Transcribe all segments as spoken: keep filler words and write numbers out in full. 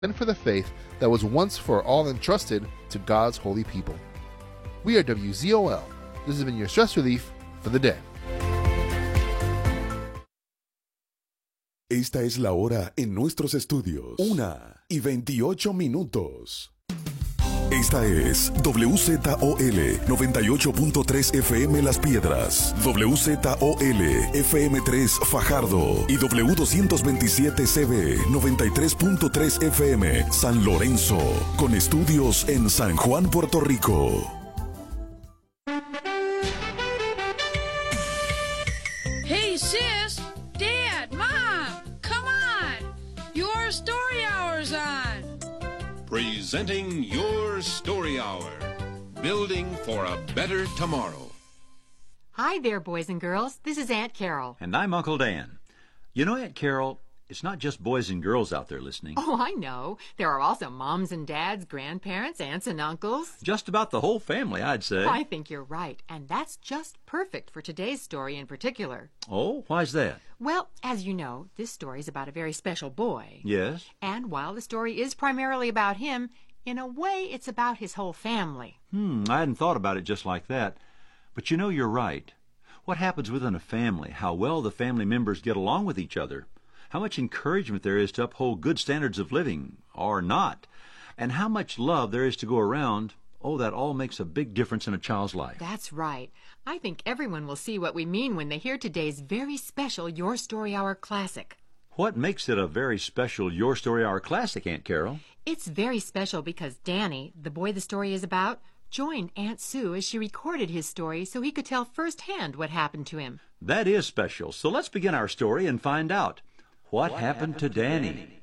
and for the faith that was once for all entrusted to God's holy people. We are W Z O L. This has been your stress relief for the day. Esta es la hora en nuestros estudios. Una y veintiocho minutos. Esta es W Z O L noventa y ocho punto tres F M Las Piedras, W Z O L F M tres Fajardo y W doscientos veintisiete C B noventa y tres punto tres F M San Lorenzo, con estudios en San Juan, Puerto Rico. Hey sis, Dad, Mom, come on! Your story hour's on! Presenting Your Story Hour, building for a better tomorrow. Hi there, boys and girls. This is Aunt Carol. And I'm Uncle Dan. You know, Aunt Carol, it's not just boys and girls out there listening. Oh, I know. There are also moms and dads, grandparents, aunts and uncles. Just about the whole family, I'd say. I think you're right, and that's just perfect for today's story in particular. Oh, why's that? Well, as you know, this story is about a very special boy. Yes? And while the story is primarily about him, in a way it's about his whole family. Hmm, I hadn't thought about it just like that. But you know, you're right. What happens within a family, how well the family members get along with each other, how much encouragement there is to uphold good standards of living, or not, and how much love there is to go around, oh, that all makes a big difference in a child's life. That's right. I think everyone will see what we mean when they hear today's very special Your Story Hour Classic. What makes it a very special Your Story Hour Classic, Aunt Carol? It's very special because Danny, the boy the story is about, joined Aunt Sue as she recorded his story so he could tell firsthand what happened to him. That is special, so let's begin our story and find out. What, what happened, happened to Danny? Danny?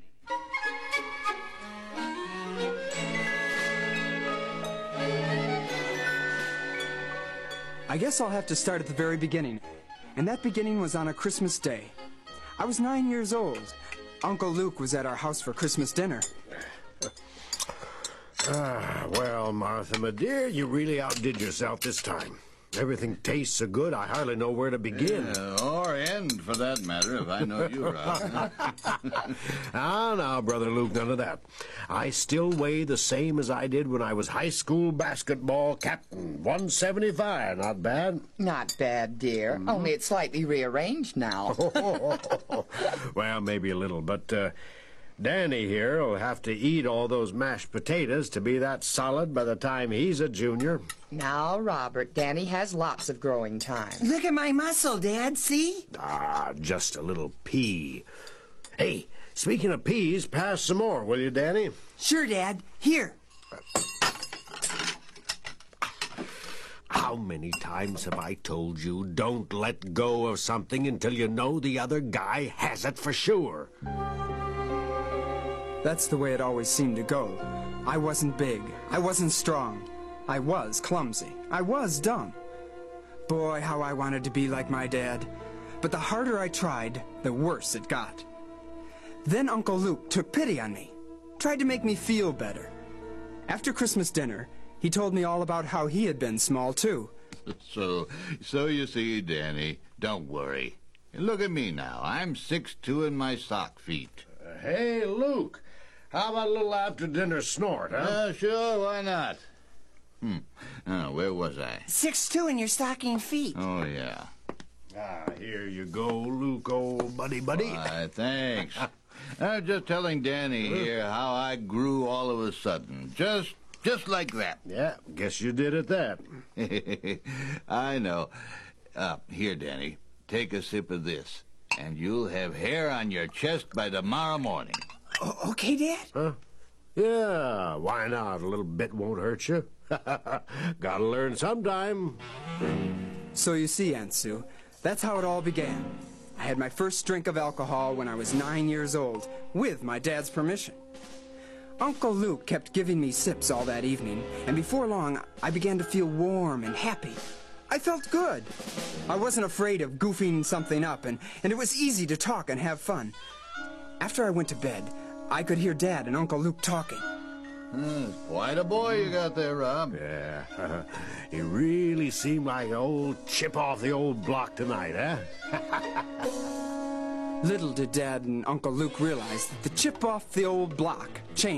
I guess I'll have to start at the very beginning. And that beginning was on a Christmas day. I was nine years old. Uncle Luke was at our house for Christmas dinner. Ah, well, Martha, my dear, you really outdid yourself this time. Everything tastes so good, I hardly know where to begin. Uh, or end, for that matter, if I know you, Rob. Ah, now, Brother Luke, none of that. I still weigh the same as I did when I was high school basketball captain. one seventy-five, not bad? Not bad, dear. Mm-hmm. Only it's slightly rearranged now. Well, maybe a little, but... Uh, Danny here will have to eat all those mashed potatoes to be that solid by the time he's a junior. Now, Robert, Danny has lots of growing time. Look at my muscle, Dad, see? Ah, just a little pea. Hey, speaking of peas, pass some more, will you, Danny? Sure, Dad. Here. How many times have I told you, don't let go of something until you know the other guy has it for sure? That's the way it always seemed to go. I wasn't big. I wasn't strong. I was clumsy. I was dumb. Boy, how I wanted to be like my dad. But the harder I tried, the worse it got. Then Uncle Luke took pity on me, tried to make me feel better. After Christmas dinner, he told me all about how he had been small, too. So, so you see, Danny, don't worry. Look at me now. I'm six two in my sock feet. Uh, hey, Luke. How about a little after-dinner snort, huh? Uh, sure, why not? Hmm. Oh, where was I? Six two in your stocking feet. Oh, yeah. Ah, here you go, Luke, old buddy-buddy. Why, thanks. I'm just telling Danny here how I grew all of a sudden. Just, just like that. Yeah, guess you did at that. I know. Uh, here, Danny, take a sip of this, and you'll have hair on your chest by tomorrow morning. O- okay, Dad? Huh? Yeah, why not? A little bit won't hurt you. Gotta learn sometime. So you see, Aunt Sue, that's how it all began. I had my first drink of alcohol when I was nine years old, with my dad's permission. Uncle Luke kept giving me sips all that evening, and before long, I began to feel warm and happy. I felt good. I wasn't afraid of goofing something up, and, and it was easy to talk and have fun. After I went to bed, I could hear Dad and Uncle Luke talking. Hmm, quite a boy you got there, Rob. Yeah, he really seemed like an old chip off the old block tonight, huh? Little did Dad and Uncle Luke realize that the chip off the old block changed